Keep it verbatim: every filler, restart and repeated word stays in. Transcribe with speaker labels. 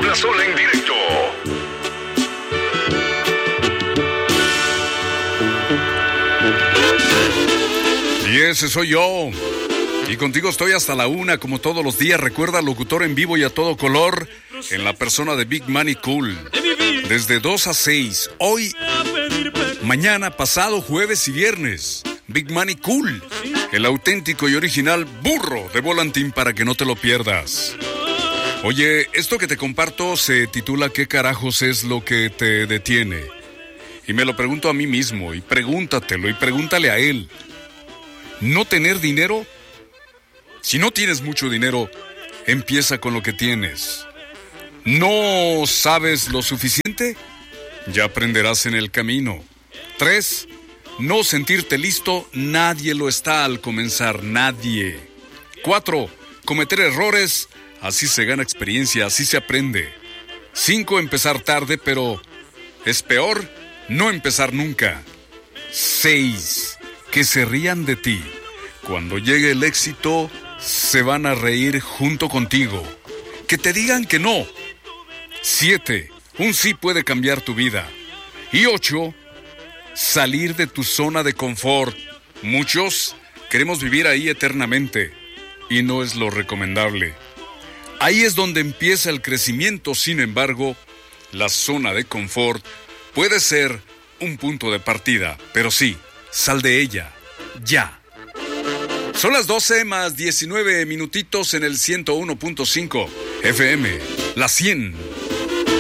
Speaker 1: Laura Sol en directo.
Speaker 2: Y ese soy yo. Y contigo estoy hasta la una, como todos los días. Recuerda, locutor en vivo y a todo color, en la persona de Big Manny Cool. Desde dos a seis, hoy, mañana, pasado, jueves y viernes. Big Manny Cool, el auténtico y original burro de Volantín, para que no te lo pierdas. Oye, esto que te comparto se titula ¿Qué carajos es lo que te detiene? Y me lo pregunto a mí mismo, y pregúntatelo, y pregúntale a él. ¿No tener dinero? Si no tienes mucho dinero, empieza con lo que tienes. ¿No sabes lo suficiente? Ya aprenderás en el camino. Tres, no sentirte listo, nadie lo está al comenzar, nadie. Cuatro, cometer errores, así se gana experiencia, así se aprende. Cinco, empezar tarde, pero es peor no empezar nunca. Seis, que se rían de ti. Cuando llegue el éxito, se van a reír junto contigo. Que te digan que no. Siete, un sí puede cambiar tu vida. Y ocho, salir de tu zona de confort. Muchos queremos vivir ahí eternamente y no es lo recomendable. Ahí es donde empieza el crecimiento. Sin embargo, la zona de confort puede ser un punto de partida, pero sí, sal de ella, ya. Son las doce más diecinueve minutitos en el ciento uno punto cinco F M, la cien.